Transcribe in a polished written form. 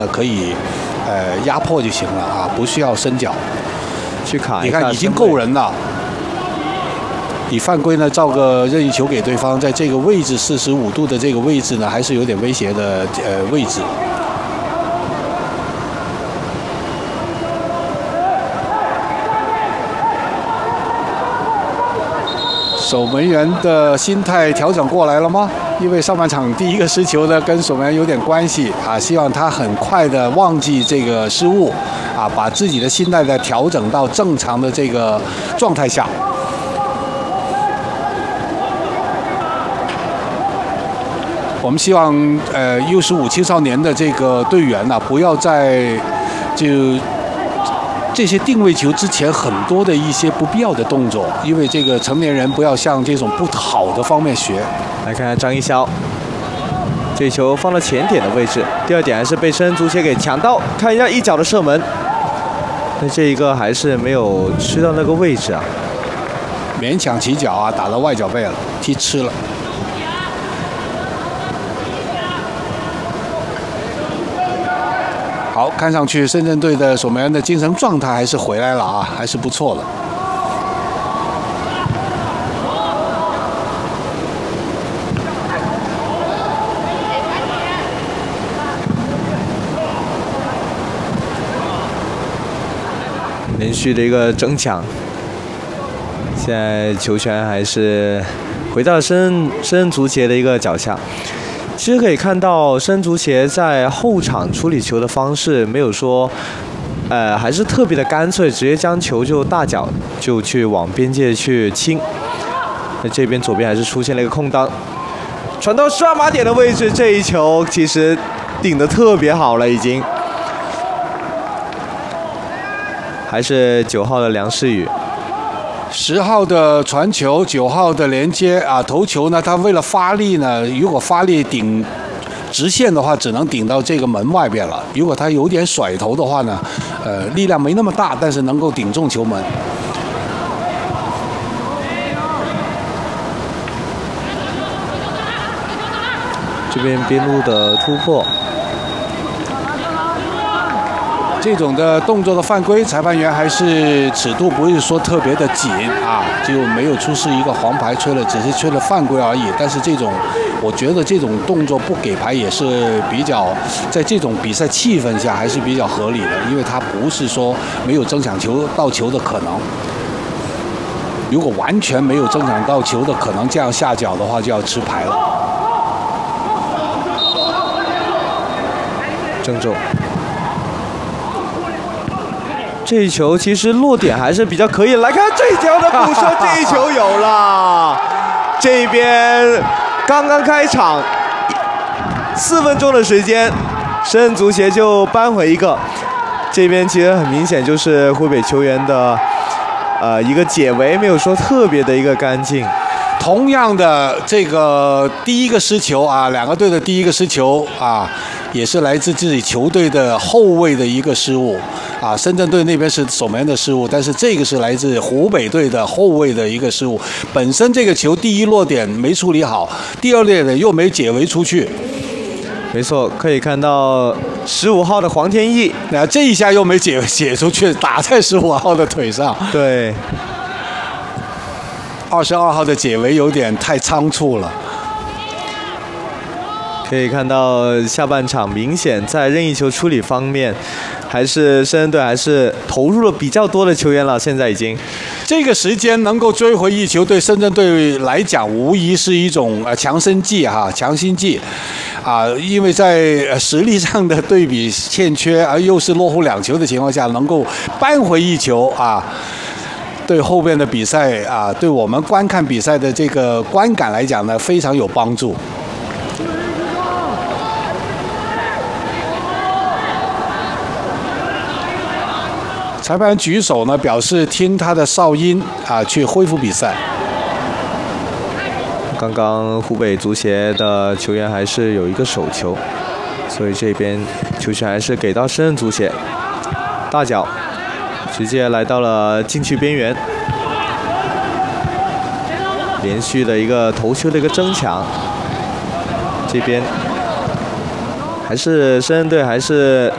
可以压迫就行了啊，不需要伸脚。 去卡一下， 你看已经够人了。你犯规呢，造个任意球给对方，在这个位置45度的这个位置呢，还是有点威胁的位置。守门员的心态调整过来了吗？因为上半场第一个失球呢，跟守门员有点关系啊，希望他很快的忘记这个失误啊，把自己的心态呢调整到正常的这个状态下。我们希望U15青少年的这个队员呢，不要在这些定位球之前很多的一些不必要的动作，因为这个成年人不要向这种不好的方面学。 来看看张一潇，这球放到前点的位置，第二点还是被申足协给抢到，看一下一脚的射门，但这一个还是没有吃到那个位置啊， 勉强起脚啊，打到外脚背了，踢吃了。好，看上去深圳队的守门员的精神状态还是回来了啊，还是不错的。 连续的一个争抢，现在球权还是回到深圳足协的一个脚下。其实可以看到，申足协在后场处理球的方式没有说，还是特别的干脆，直接将球就大脚就去往边界去清。那这边左边还是出现了一个空当，传到刷码点的位置，这一球其实顶得特别好了，已经。还是9号的梁世宇。 10号的传球，9号的连接啊，头球呢，他为了发力呢，如果发力顶直线的话，只能顶到这个门外边了。如果他有点甩头的话呢，力量没那么大，但是能够顶中球门。 这边边路的突破。 这种的动作的犯规，裁判员还是尺度不是说特别的紧啊，就没有出示一个黄牌吹了，只是吹了犯规而已。但是这种，我觉得这种动作不给牌也是比较，在这种比赛气氛下还是比较合理的，因为他不是说没有争抢到球的可能。如果完全没有争抢到球的可能，这样下脚的话就要吃牌了。 郑重。这一球其实落点还是比较可以，来看这一球的补射，这一球有了。这边刚刚开场4分钟的时间，深圳足协就扳回一个。这边其实很明显就是湖北球员的一个解围没有说特别的一个干净。 同样的这个第一个失球啊，两个队的第一个失球啊，也是来自自己球队的后卫的一个失误啊。深圳队那边是守门员的失误，但是这个是来自湖北队的后卫的一个失误。本身这个球第一落点没处理好，第二落点又没解围出去。 没错，可以看到15号的黄天意， 那这一下又没解出去，打在15号的腿上。 对。 22号的解围有点太仓促了。 可以看到下半场明显在任意球处理方面，还是深圳队还是投入了比较多的球员了。现在已经这个时间能够追回一球，对深圳队来讲无疑是一种强身剂哈，强心剂啊，因为在实力上的对比欠缺，而又是落后2球的情况下，能够扳回一球啊。对后边的比赛啊，对我们观看比赛的这个观感来讲呢，非常有帮助。裁判举手呢，表示听他的哨音啊，去恢复比赛。 刚刚湖北足协的球员还是有一个手球，所以这边球权还是给到深圳足协，大脚。直接来到了禁区边缘，连续的一个头球的一个争抢，这边还是深圳队还是